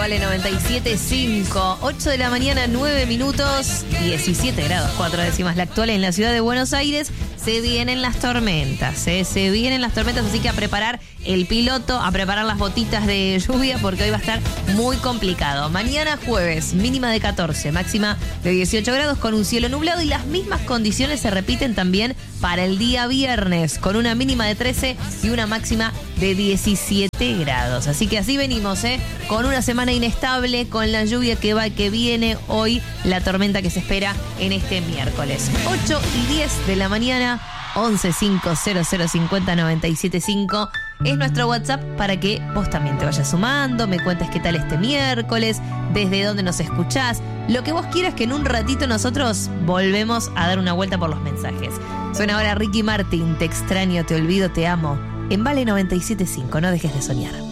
Vale 97.5, 8 de la mañana, 9 minutos, 17 grados, 4 décimas la actual en la ciudad de Buenos Aires. Se vienen las tormentas, se vienen las tormentas, así que a preparar el piloto, a preparar las botitas de lluvia, porque hoy va a estar muy complicado. Mañana jueves, mínima de 14, máxima de 18 grados, con un cielo nublado, y las mismas condiciones se repiten también para el día viernes, con una mínima de 13 y una máxima de 17 grados. Así que así venimos, con una semana inestable, con la lluvia que va y que viene. Hoy la tormenta que se espera en este miércoles. 8 y 10 de la mañana, 1150050975 es nuestro WhatsApp para que vos también te vayas sumando, me cuentes qué tal este miércoles, desde dónde nos escuchás, lo que vos quieras, que en un ratito nosotros volvemos a dar una vuelta por los mensajes. Suena ahora Ricky Martin, Te extraño, te olvido, te amo, en Vale 97.5, no dejes de soñar.